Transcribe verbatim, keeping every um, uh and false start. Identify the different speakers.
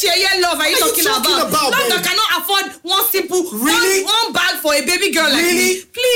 Speaker 1: share love are you
Speaker 2: What are
Speaker 1: talking,
Speaker 2: you talking
Speaker 1: about?
Speaker 2: about,
Speaker 1: Love
Speaker 2: babe?
Speaker 1: that cannot afford one simple
Speaker 2: Really?
Speaker 1: one, one bag for a baby girl like
Speaker 2: Really?
Speaker 1: me. Please.